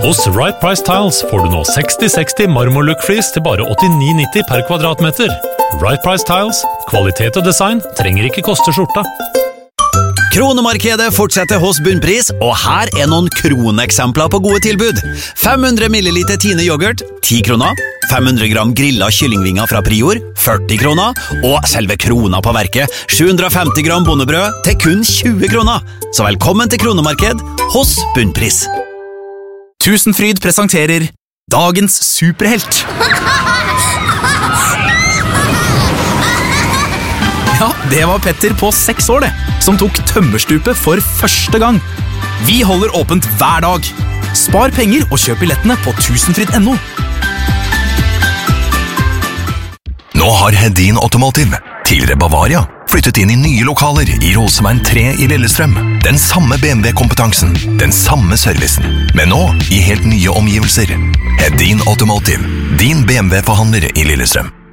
Hos Right Price Tiles får du nå 60-60 marmorlook-flis til bare 89,90 per kvadratmeter. Right Price Tiles, kvalitet og design trenger ikke koste skjorta. Kronemarkedet fortsetter hos Bunnpris, og her er noen kroneksempler på gode tilbud. 500 milliliter Tine yoghurt, 10 kroner. 500 gram grillet kyllingvinger fra Prior, 40 kroner. Og selve krona på verket, 750 gram bondebrød til kun 20 kroner. Så velkommen til Kronemarked hos Bunnpris. Tusenfryd presenterer Dagens superhelt. Ja, det var Petter på 6 år det, som tok tømmerstupet for første gang. Vi holder åpent hver dag. Spar penger og kjøp billettene på tusenfryd.no. Nå har Hedin Automotive, tidligere Bavaria, flyttet inn i nye lokaler i Roseveien 3 i Lillestrøm. Den samme BMW-kompetansen, den samme servicen, men nå i helt nye omgivelser. Hedin Automotive, din BMW-forhandler i Lillestrøm.